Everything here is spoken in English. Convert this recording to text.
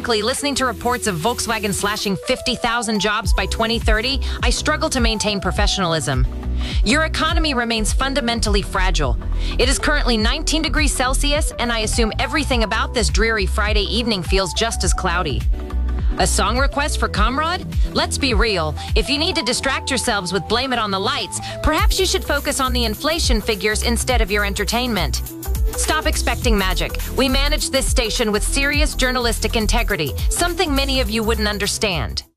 Frankly, listening to reports of Volkswagen slashing 50,000 jobs by 2030, I struggle to maintain professionalism. Your economy remains fundamentally fragile. It is currently 19 degrees Celsius, and I assume everything about this dreary Friday evening feels just as cloudy. A song request for Comrade? Let's be real. If you need to distract yourselves with Blame It on the Lights, perhaps you should focus on the inflation figures instead of your entertainment. Stop expecting magic. We manage this station with serious journalistic integrity, something many of you wouldn't understand.